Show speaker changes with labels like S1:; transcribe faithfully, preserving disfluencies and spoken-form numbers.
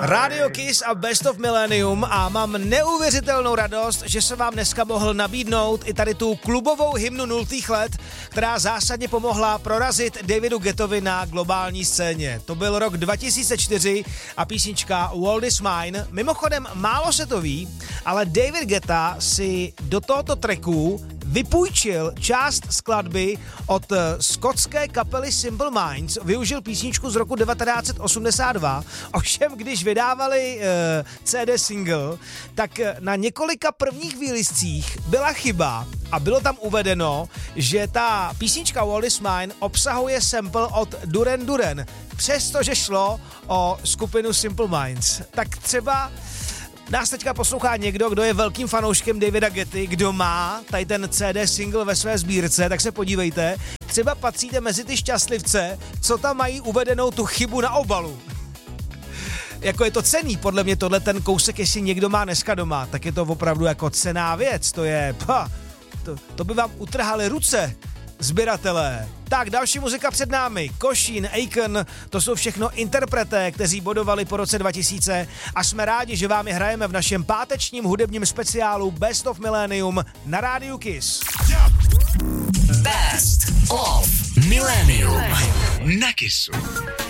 S1: Radio Kiss a Best of Millennium a mám neuvěřitelnou radost, že jsem vám dneska mohl nabídnout i tady tu klubovou hymnu nultých let, která zásadně pomohla prorazit Davidu Guettovi na globální scéně. To byl rok dva tisíce čtyři a písnička World is Mine. Mimochodem, málo se to ví, ale David Guetta si do tohoto tracku vypůjčil část skladby od skotské kapely Simple Minds, využil písničku z roku devatenáct set osmdesát dva, ovšem když vydávali uh, C D single, tak na několika prvních výliscích byla chyba a bylo tam uvedeno, že ta písnička World is Mine obsahuje sample od Duran Duran, přestože šlo o skupinu Simple Minds. Tak třeba nás teďka poslouchá někdo, kdo je velkým fanouškem Davida Guetty, kdo má tady ten C D single ve své sbírce, tak se podívejte. Třeba patříte mezi ty šťastlivce, co tam mají uvedenou tu chybu na obalu. Jako je to cenný, podle mě tohle ten kousek, jestli někdo má dneska doma, tak je to opravdu jako cenná věc, to je, pa, to, to by vám utrhali ruce, sběratelé. Tak, další muzika před námi, Košín, Akon, to jsou všechno interpreté, kteří bodovali po roce dva tisíce a jsme rádi, že vám je hrajeme v našem pátečním hudebním speciálu Best of Millennium na rádiu Kiss.
S2: Best of Millennium na Kissu.